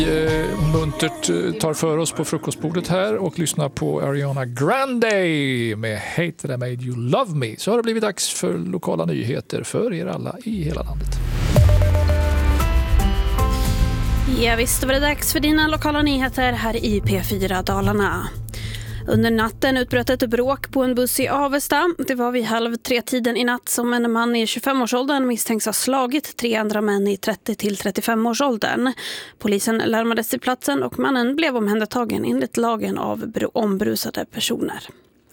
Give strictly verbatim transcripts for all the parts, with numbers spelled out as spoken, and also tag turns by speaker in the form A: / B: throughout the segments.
A: Muntert tar för oss på frukostbordet här och lyssnar på Ariana Grande med Hate That I Made You Love Me. Så har det blivit dags för lokala nyheter för er alla i hela landet.
B: Ja, visst var det dags för dina lokala nyheter här i P fyra Dalarna. Under natten utbröt ett bråk på en buss i Avesta. Det var vid halv tre tiden i natt som en man i tjugofem-årsåldern misstänks ha slagit tre andra män i trettio till trettiofem-årsåldern. Polisen larmades till platsen och mannen blev omhändertagen enligt lagen av ombrusade personer.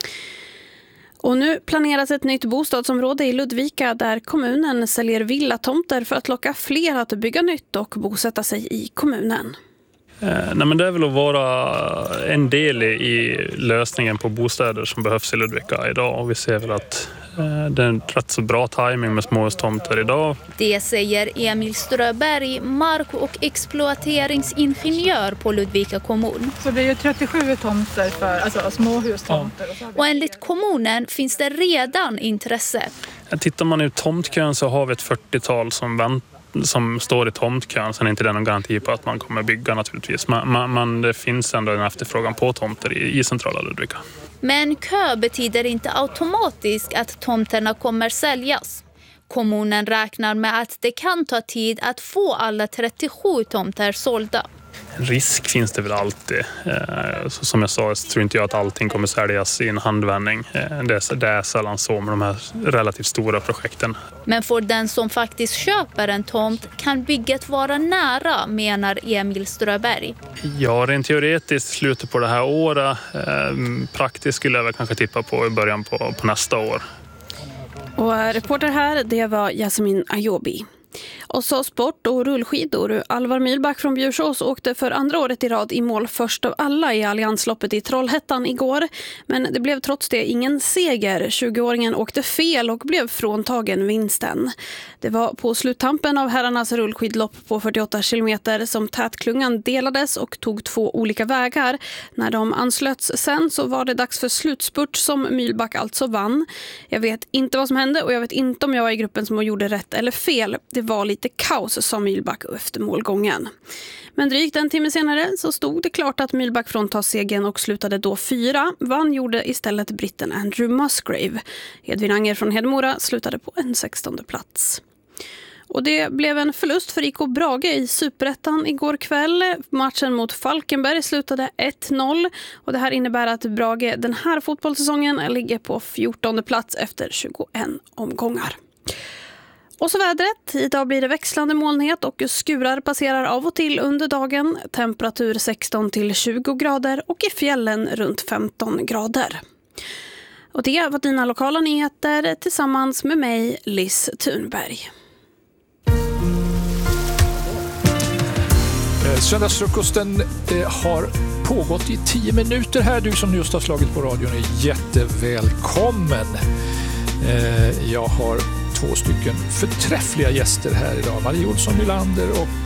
B: Och nu planeras ett nytt bostadsområde i Ludvika där kommunen säljer villatomter för att locka fler att bygga nytt och bosätta sig i kommunen.
C: Eh, nej men det är väl att vara en del i lösningen på bostäder som behövs i Ludvika idag. Och vi ser väl att eh, det är en rätt så bra timing med småhustomter idag.
D: Det säger Emil Ströberg, mark- och exploateringsingenjör på Ludvika kommun.
E: Så det är ju trettiosju tomter för alltså småhustomter. Ja.
D: Och enligt kommunen finns det redan intresse.
C: Tittar man i tomtkön så har vi ett fyrtiotal som väntar. Som står i tomtkön, sen är inte det någon garanti på att man kommer bygga naturligtvis. Men, man, man, det finns ändå en efterfrågan på tomter i, i centrala Ludvika.
D: Men kö betyder inte automatiskt att tomterna kommer säljas. Kommunen räknar med att det kan ta tid att få alla trettiosju tomter sålda.
C: En risk finns det väl alltid. Eh, så som jag sa, så tror inte jag att allting kommer säljas i en handvändning. Eh, det, är, det är sällan så med de här relativt stora projekten.
D: Men för den som faktiskt köper en tomt kan bygget vara nära, menar Emil Ströberg.
C: Ja, rent teoretiskt slutet på det här året. Eh, praktiskt skulle jag väl kanske tippa på i början på, på nästa år.
B: Och reporter här, det var Jasmin Ayobi. Och så sport och rullskidor. Alvar Mylback från Bjursås åkte för andra året i rad i mål först av alla i alliansloppet i Trollhättan igår. Men det blev trots det ingen seger. tjugoåringen åkte fel och blev fråntagen vinsten. Det var på sluttampen av herrarnas rullskidlopp på fyrtioåtta kilometer som tätklungan delades och tog två olika vägar. När de anslöts sen så var det dags för slutspurt som Mylback alltså vann. Jag vet inte vad som hände och jag vet inte om jag var i gruppen som gjorde rätt eller fel. Det var lite kaos, sa Mylback efter målgången. Men drygt en timme senare så stod det klart att Mylback fråntas segern och slutade då fyra. Vann gjorde istället britten Andrew Musgrave. Edvin Anger från Hedemora slutade på en sextonde plats. Och det blev en förlust för I K Brage i Superettan igår kväll. Matchen mot Falkenberg slutade ett noll. Och det här innebär att Brage den här fotbollssäsongen ligger på fjortonde plats efter tjugoen omgångar. Och så vädret. Idag blir det växlande molnighet och skurar passerar av och till under dagen. Temperatur sexton till tjugo grader och i fjällen runt femton grader. Och det var dina lokala nyheter tillsammans med mig, Liz Thunberg.
A: Söndagsfrukosten har pågått i tio minuter här. Du som just har slagit på radion är jättevälkommen. Jag har två stycken förträffliga gäster här idag. Marie Olsson Nylander och